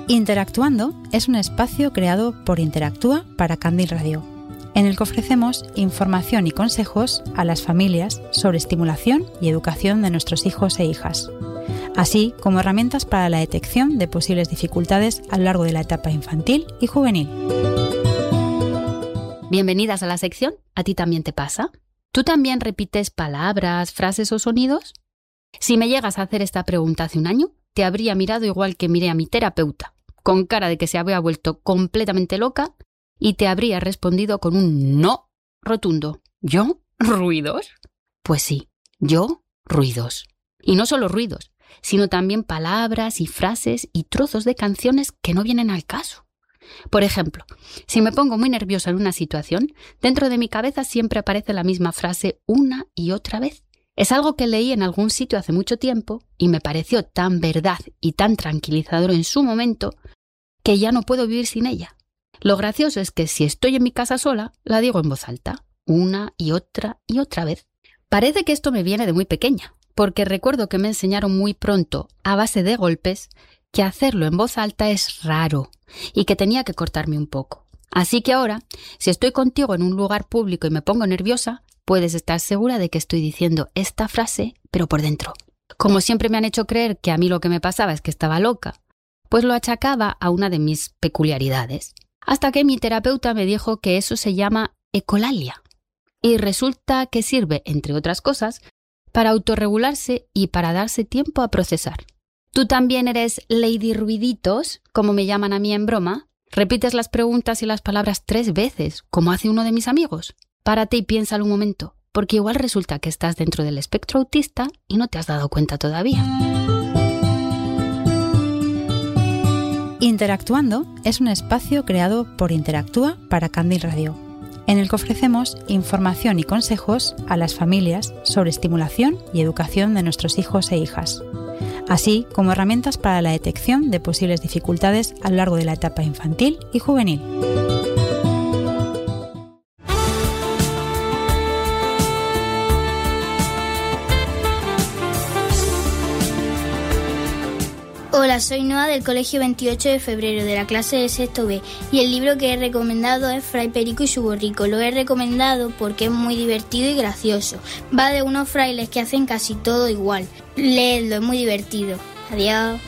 Interactuando es un espacio creado por Interactúa para Candil Radio, en el que ofrecemos información y consejos a las familias sobre estimulación y educación de nuestros hijos e hijas, así como herramientas para la detección de posibles dificultades a lo largo de la etapa infantil y juvenil. Bienvenidas a la sección ¿A ti también te pasa? ¿Tú también repites palabras, frases o sonidos? Si me llegas a hacer esta pregunta hace un año, te habría mirado igual que miré a mi terapeuta, con cara de que se había vuelto completamente loca, y te habría respondido con un no rotundo. ¿Yo? ¿Ruidos? Pues sí, yo, ruidos. Y no solo ruidos, sino también palabras y frases y trozos de canciones que no vienen al caso. Por ejemplo, si me pongo muy nerviosa en una situación, dentro de mi cabeza siempre aparece la misma frase una y otra vez. Es algo que leí en algún sitio hace mucho tiempo y me pareció tan verdad y tan tranquilizador en su momento que ya no puedo vivir sin ella. Lo gracioso es que si estoy en mi casa sola, la digo en voz alta, una y otra vez. Parece que esto me viene de muy pequeña, porque recuerdo que me enseñaron muy pronto, a base de golpes, que hacerlo en voz alta es raro y que tenía que cortarme un poco. Así que ahora, si estoy contigo en un lugar público y me pongo nerviosa, puedes estar segura de que estoy diciendo esta frase, pero por dentro. Como siempre me han hecho creer que a mí lo que me pasaba es que estaba loca, pues lo achacaba a una de mis peculiaridades. Hasta que mi terapeuta me dijo que eso se llama ecolalia. Y resulta que sirve, entre otras cosas, para autorregularse y para darse tiempo a procesar. ¿Tú también eres Lady Ruiditos, como me llaman a mí en broma? ¿Repites las preguntas y las palabras 3 veces, como hace uno de mis amigos? Párate y piénsalo un momento, porque igual resulta que estás dentro del espectro autista y no te has dado cuenta todavía. Interactuando es un espacio creado por Interactúa para Candil Radio, en el que ofrecemos información y consejos a las familias sobre estimulación y educación de nuestros hijos e hijas, así como herramientas para la detección de posibles dificultades a lo largo de la etapa infantil y juvenil. Hola, soy Noa del Colegio 28 de Febrero de la clase de sexto B y el libro que he recomendado es Fray Perico y su borrico. Lo he recomendado porque es muy divertido y gracioso. Va de unos frailes que hacen casi todo igual. Leedlo, es muy divertido. Adiós.